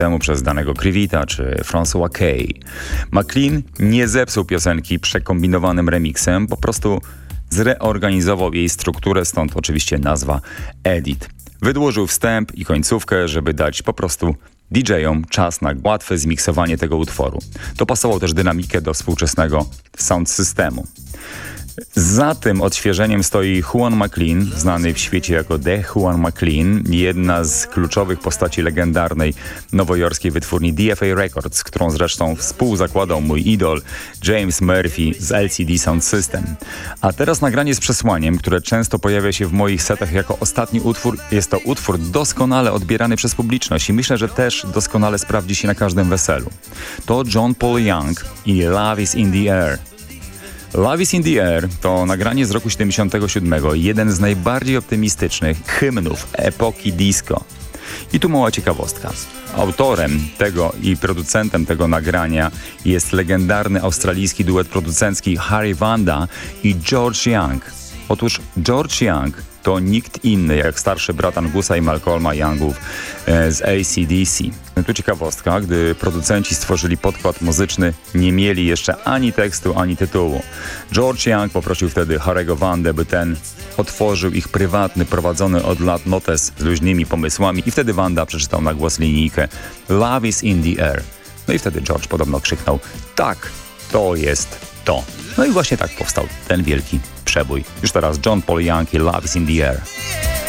temu przez danego Krivita czy François Kay. McLean nie zepsuł piosenki przekombinowanym remixem, po prostu zreorganizował jej strukturę, stąd oczywiście nazwa Edit. Wydłużył wstęp i końcówkę, żeby dać po prostu DJ-om czas na łatwe zmiksowanie tego utworu. Dopasował też dynamikę do współczesnego sound systemu. Za tym odświeżeniem stoi Juan McLean, znany w świecie jako The Juan McLean, jedna z kluczowych postaci legendarnej nowojorskiej wytwórni DFA Records, którą zresztą współzakładał mój idol James Murphy z LCD Sound System. A teraz nagranie z przesłaniem, które często pojawia się w moich setach jako ostatni utwór. Jest to utwór doskonale odbierany przez publiczność i myślę, że też doskonale sprawdzi się na każdym weselu. To John Paul Young i Love is in the Air. Love is in the Air to nagranie z roku 77, jeden z najbardziej optymistycznych hymnów epoki disco. I tu mała ciekawostka. Autorem tego i producentem tego nagrania jest legendarny australijski duet producencki Harry Vanda i George Young. Otóż George Young to nikt inny jak starszy brat Angusa i Malcolma Youngów z AC/DC. Tu ciekawostka, gdy producenci stworzyli podkład muzyczny, nie mieli jeszcze ani tekstu, ani tytułu. George Young poprosił wtedy Harry'ego Vandę, by ten otworzył ich prywatny, prowadzony od lat notes z luźnymi pomysłami i wtedy Vanda przeczytał na głos linijkę Love is in the air. No i wtedy George podobno krzyknął: tak, to jest to. No i właśnie tak powstał ten wielki przebój. Już teraz John Paul Young i Love is in the Air.